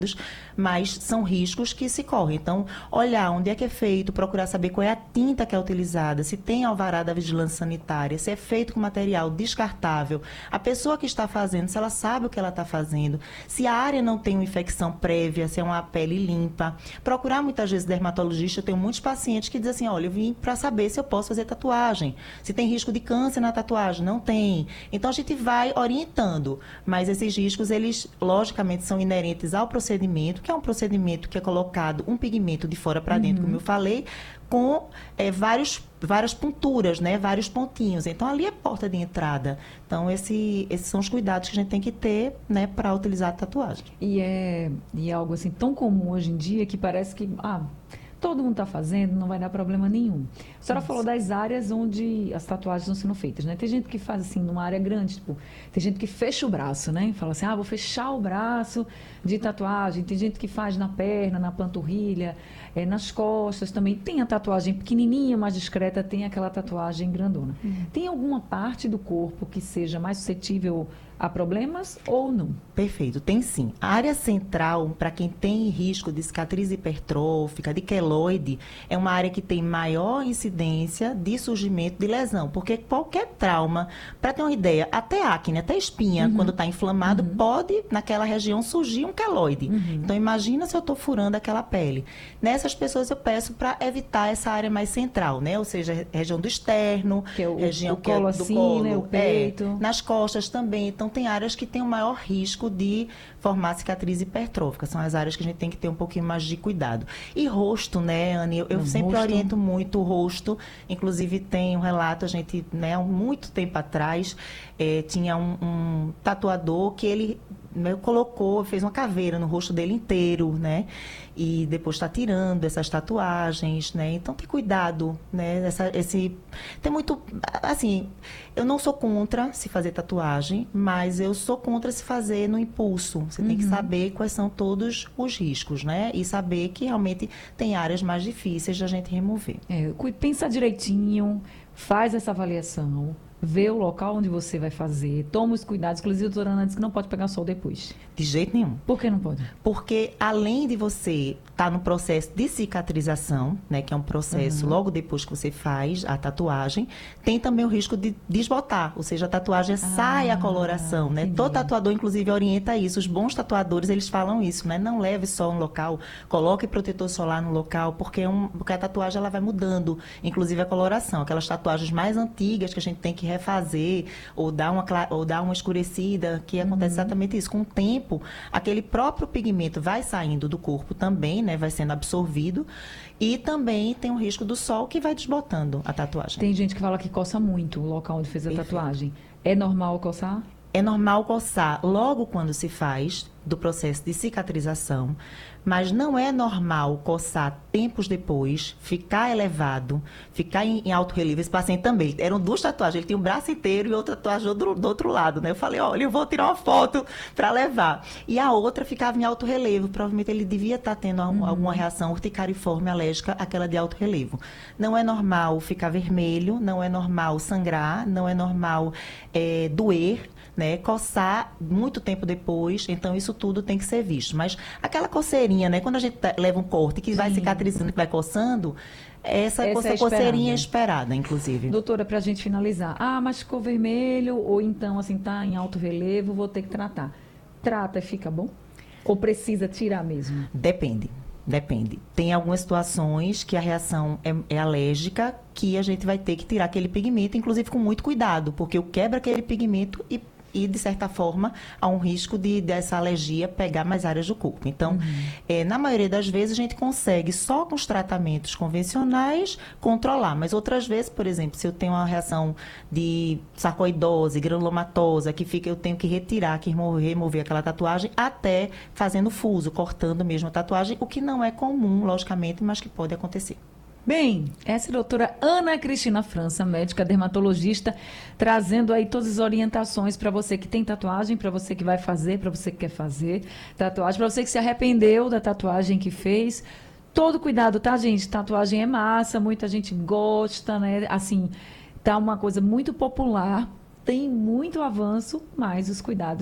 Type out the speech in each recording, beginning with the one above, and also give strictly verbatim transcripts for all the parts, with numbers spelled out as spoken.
mas são riscos que se correm. Então, olhar onde é que é feito, procurar saber qual é a tinta que é utilizada, se tem alvará da vigilância sanitária, se é feito com material descartável, a pessoa que está fazendo, se ela sabe o que ela está fazendo, se a área não tem uma infecção prévia, se é uma pele limpa. Procurar muitas vezes dermatologista, eu tenho muitos pacientes que dizem assim, olha, eu vim para saber se eu posso fazer tatuagem, se tem risco de câncer na tatuagem, não tem. Então, a gente vai orientando, mas esses riscos, eles, logicamente, são inerentes ao procedimento, procedimento, que é um procedimento que é colocado um pigmento de fora para dentro, uhum. como eu falei, com é, vários, várias ponturas, né, vários pontinhos. Então, ali é porta de entrada. Então, esse, esses são os cuidados que a gente tem que ter, né, para utilizar a tatuagem. E é, e é algo assim tão comum hoje em dia que parece que... Ah, todo mundo está fazendo, não vai dar problema nenhum. A senhora Isso. falou das áreas onde as tatuagens estão sendo feitas, né? Tem gente que faz assim, numa área grande, tipo, tem gente que fecha o braço, né? Fala assim, ah, vou fechar o braço de tatuagem. Tem gente que faz na perna, na panturrilha, é, nas costas também. Tem a tatuagem pequenininha, mais discreta, tem aquela tatuagem grandona. Uhum. Tem alguma parte do corpo que seja mais suscetível a problemas ou não? Perfeito, tem sim. A área central, para quem tem risco de cicatriz hipertrófica, de queloide, é uma área que tem maior incidência de surgimento de lesão, porque qualquer trauma, para ter uma ideia, até acne, até espinha, uhum. quando está inflamado, uhum. pode, naquela região, surgir um queloide. Uhum. Então, imagina se eu estou furando aquela pele. Nessas pessoas, eu peço para evitar essa área mais central, né? Ou seja, região do externo, que é o, região o colo que é do assim, colo, né? O peito. É, nas costas também. Então, tem áreas que têm o maior risco de formar cicatriz hipertrófica. São as áreas que a gente tem que ter um pouquinho mais de cuidado. E rosto, né, Anne? Eu, eu sempre rosto. oriento muito o rosto. Inclusive, tem um relato, a gente, né, há muito tempo atrás, é, tinha um, um tatuador que ele... Né, colocou, fez uma caveira no rosto dele inteiro, né? E depois está tirando essas tatuagens, né? Então, tem cuidado, né? Essa, esse, tem muito... Assim, eu não sou contra se fazer tatuagem, mas eu sou contra se fazer no impulso. Você uhum. tem que saber quais são todos os riscos, né? E saber que realmente tem áreas mais difíceis de a gente remover. É, pensa direitinho, faz essa avaliação, vê o local onde você vai fazer, toma os cuidados. Inclusive, a doutora Ana disse que não pode pegar sol depois. De jeito nenhum. Por que não pode? Porque, além de você estar no processo de cicatrização, né, que é um processo uhum. logo depois que você faz a tatuagem, tem também o risco de desbotar, ou seja, a tatuagem ah, sai a coloração, né? Entendi. Todo tatuador, inclusive, orienta isso. Os bons tatuadores, eles falam isso, né? Não leve sol no local, coloque protetor solar no local, porque, é um, porque a tatuagem ela vai mudando, inclusive a coloração. Aquelas tatuagens mais antigas que a gente tem que refazer ou dar uma, ou dar uma escurecida, que acontece uhum. exatamente isso. Com o tempo, aquele próprio pigmento vai saindo do corpo também, né? Vai sendo absorvido. E também tem o risco do sol que vai desbotando a tatuagem. Tem gente que fala que coça muito o local onde fez a Perfeito. tatuagem. É normal coçar? É normal coçar logo quando se faz do processo de cicatrização, mas não é normal coçar tempos depois, ficar elevado, ficar em, em alto relevo. Esse paciente também, eram duas tatuagens, ele tinha um braço inteiro e outra tatuagem do, do outro lado, né? Eu falei, olha, eu vou tirar uma foto para levar. E a outra ficava em alto relevo, provavelmente ele devia estar tendo uhum. alguma reação urticariforme alérgica àquela de alto relevo. Não é normal ficar vermelho, não é normal sangrar, não é normal é, doer, né, coçar muito tempo depois, então isso tudo tem que ser visto. Mas aquela coceirinha, né, quando a gente leva um corte que Sim. vai cicatrizando, que vai coçando, essa, essa é coceirinha é esperada, inclusive. Doutora, para a gente finalizar, ah, mas ficou vermelho, ou então, assim, tá em alto relevo, vou ter que tratar. Trata e fica bom? Ou precisa tirar mesmo? Depende. Depende. Tem algumas situações que a reação é, é alérgica, que a gente vai ter que tirar aquele pigmento, inclusive com muito cuidado, porque eu quebro aquele pigmento e e, de certa forma, há um risco de dessa alergia pegar mais áreas do corpo. Então, uhum. é, na maioria das vezes, a gente consegue, só com os tratamentos convencionais, controlar. Mas outras vezes, por exemplo, se eu tenho uma reação de sarcoidose, granulomatosa, que fica, eu tenho que retirar, que remover, remover aquela tatuagem, até fazendo fuso, cortando mesmo a tatuagem, o que não é comum, logicamente, mas que pode acontecer. Bem, essa é a doutora Ana Cristina França, médica dermatologista, trazendo aí todas as orientações para você que tem tatuagem, para você que vai fazer, para você que quer fazer tatuagem, para você que se arrependeu da tatuagem que fez. Todo cuidado, tá, gente? Tatuagem é massa, muita gente gosta, né? Assim, tá uma coisa muito popular, tem muito avanço, mas os cuidados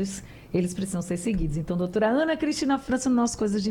eles precisam ser seguidos. Então, doutora Ana Cristina França, no nosso Coisas de